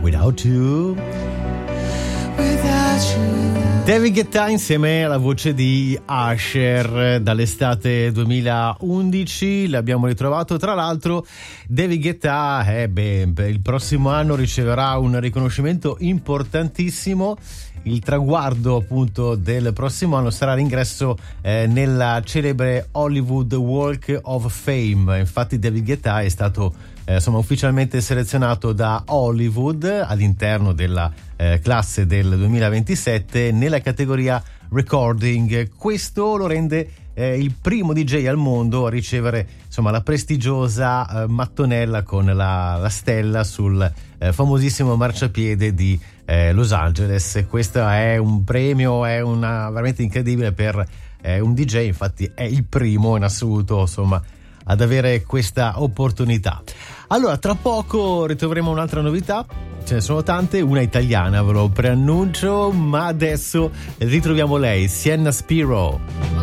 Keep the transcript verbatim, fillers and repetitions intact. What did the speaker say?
Without You. David Guetta insieme alla voce di Usher dall'estate duemilaundici, l'abbiamo ritrovato. Tra l'altro David Guetta eh beh, il prossimo anno riceverà un riconoscimento importantissimo. Il traguardo appunto del prossimo anno sarà l'ingresso eh, nella celebre Hollywood Walk of Fame. Infatti David Guetta è stato eh, insomma ufficialmente selezionato da Hollywood all'interno della eh, classe del duemilaventisette nella categoria recording. Questo lo rende eh, il primo D J al mondo a ricevere insomma la prestigiosa eh, mattonella con la, la stella sul eh, famosissimo marciapiede di eh, Los Angeles. Questo è un premio, è una veramente incredibile per eh, un D J, infatti è il primo in assoluto insomma ad avere questa opportunità. Allora, tra poco ritroveremo un'altra novità, ce ne sono tante, una italiana ve lo preannuncio, ma adesso ritroviamo lei, Sienna Spiro.